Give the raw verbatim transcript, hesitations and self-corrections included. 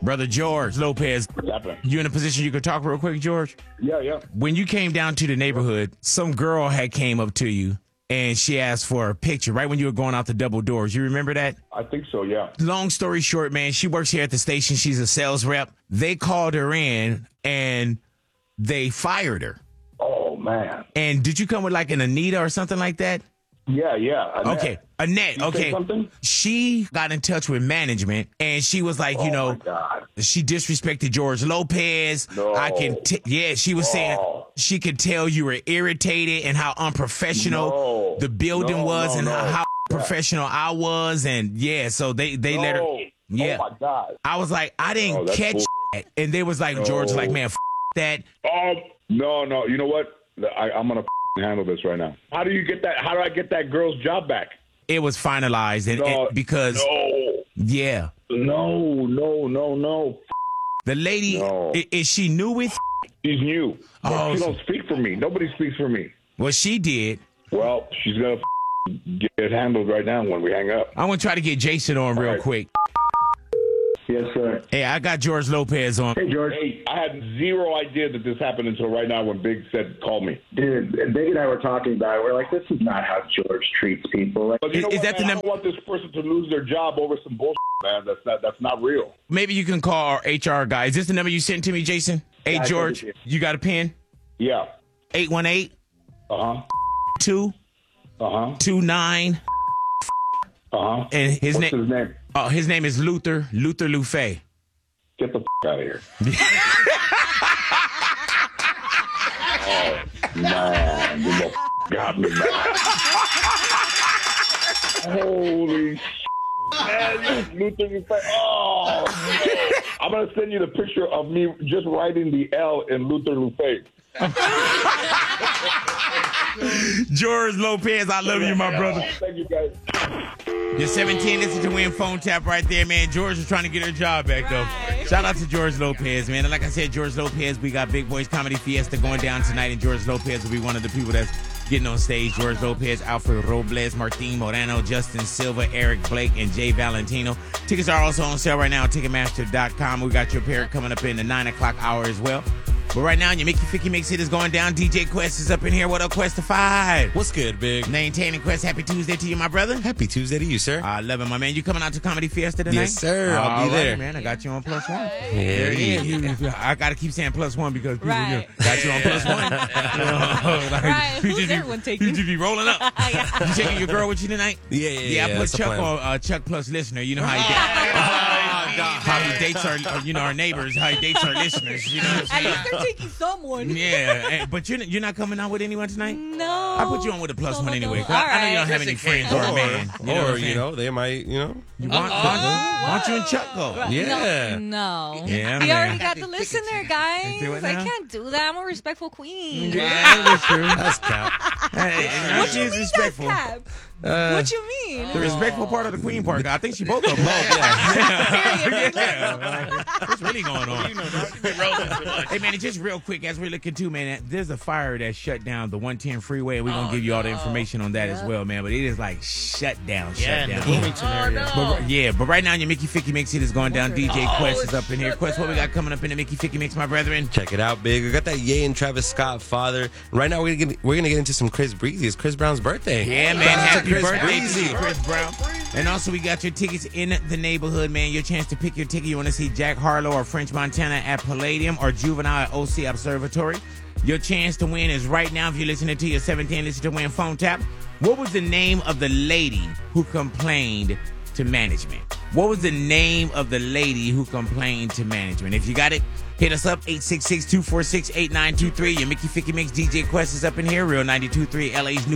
Brother George Lopez, What's happening? you in a position you could talk real quick, George? Yeah, yeah. When you came down to the neighborhood, some girl had came up to you and she asked for a picture right when you were going out the double doors. You remember that? I think so, yeah. Long story short, man, she works here at the station. She's a sales rep. They called her in and they fired her. Oh, man. And did you come with like an Anita or something like that? Yeah, yeah. Annette. Okay, Annette. You say Okay, something? she got in touch with management and she was like, you Oh, know, my God. she disrespected George Lopez. No. I can, t- yeah. She was saying No. she could tell you were irritated and how unprofessional No. the building No, was no, and no. how, how professional I was, and yeah. So they they let her. No. Yeah, Oh, my God. I was like, I didn't Oh, that's catch bull- that, and they was like, George, No. like, man, f- that. Oh, no, no. You know what? I, I'm going to handle this right now. How do you get that? How do I get that girl's job back? It was finalized, and, No, and because No. yeah, No, no, no, no. the lady No. i- is she new with? She's new. Oh, she so- don't speak for me. Nobody speaks for me. Well, she did. Well, she's going to get it handled right now when we hang up. I'm gonna try to get Jason on real right. quick. Yes, sir. Hey, I got George Lopez on. Hey, George. Hey, I had zero idea that this happened until right now when Big said, call me. Dude, Big and I were talking about it. We're like, this is not how George treats people. Like, But you Is- know is what, that the man? num- I don't want this person to lose their job over some bullshit, man. That's not, that's not real. Maybe you can call our H R guy. Is this the number you sent to me, Jason? Hey, I George, sent it you got a pen? Yeah. eight one eight, Uh-huh. two Uh-huh. two nine. Uh-huh. And his What's name his name? uh, his name is Luther, Luther Lufe. Get the f*** out of here. Oh, man. You know, got me, man. Holy shit. Man, Luther, you say, oh, man. I'm going to send you the picture of me just writing the L in Luther Lufe. George Lopez, I love you, my brother. Thank you, guys. You're seventeen, listen to win phone tap right there, man. George is trying to get her job back, though. Shout out to George Lopez, man. And like I said, George Lopez, we got Big Boys Comedy Fiesta going down tonight, and George Lopez will be one of the people that's getting on stage. George Lopez, Alfred Robles, Martin Morano, Justin Silva, Eric Blake, and Jay Valentino. Tickets are also on sale right now at Ticketmaster dot com. We got your pair coming up in the nine o'clock hour as well. But right now, your Mickey Ficky Mix It is going down. D J Quest is up in here. What up, Quest to five? What's good, Big? Maintaining Quest. Happy Tuesday to you, my brother. Happy Tuesday to you, sir. I love it, my man. You coming out to Comedy Fiesta tonight? Yes, sir. I'll All be right, there. man. I got you on plus one. Yeah, There it yeah. is. You- I got to keep saying plus one because people Right. you know, got you on plus one. You know, like, Right. you Who's just be- everyone taking? You just be rolling up. You taking your girl with you tonight? Yeah, yeah, Yeah, I yeah, put that's the Chuck plan. on uh, Chuck plus listener. You know how he how he dates our, uh, you know, our neighbors, how he dates our listeners. You know what I'm At saying? least they're taking someone. Yeah, and- but you're you're not coming out with anyone tonight. No. I put you on with a plus No, one no, anyway. no. 'cause I, I know you All don't have right. any friends or a man. You know what or, I'm you saying? know, they might, you know. You want, why, why don't you and Chuck go? Right. Yeah. No. no. Yeah, We man. already got the listener, guys. Do it I now? can't do that. I'm a respectful queen. Yeah, that's true. That's cap. Hey, What she you is mean respectful. that's cap? Uh, What you mean? The respectful part of the queen part. I think she both of them. Period. Yeah. What's really going on? Hey, man, just real quick, as we're looking too, man, there's a fire that shut down the one ten freeway, and we're going to give you all the information on that as well, man. But it is like shut down, Yeah, shut in the down. Bloomington area. But, yeah, but right now, your Mickey Ficky Mix It is going down. D J Quest is up in here. Quest, what we got coming up in the Mickey Ficky Mix, my brethren? Check it out, Big. We got that Ye and Travis Scott father. Right now, we're gonna get, we're gonna get into some Chris Breezy. It's Chris Brown's birthday. Yeah, man. Shout out to Happy Chris birthday Breezy. to Chris Brown. And also, we got your tickets in the neighborhood, man. Your chance to pick your ticket. You want to see Jack Harlow or French Montana at Palladium or Juvenile at O C Observatory. Your chance to win is right now. If you're listening to your seventeen Listen to Win phone tap. What was the name of the lady who complained to management? What was the name of the lady who complained to management? If you got it, hit us up, eight six six, two four six, eight nine two three. Your Mickey Ficky Mix D J Quest is up in here. Real ninety-two point three L A's new